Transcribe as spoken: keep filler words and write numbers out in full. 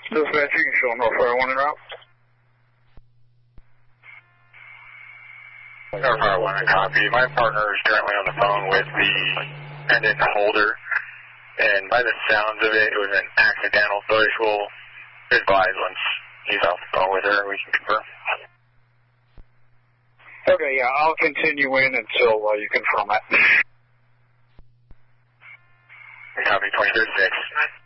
Dispatch, you can show North Fire one en route. North Fire one, copy. My partner is currently on the phone with the pendant holder, and by the sounds of it, it was an accidental, so we'll advise once he's off the phone with her, we can confirm. Okay, yeah, I'll continue in until uh, you confirm that. Copy, twenty thirty-six.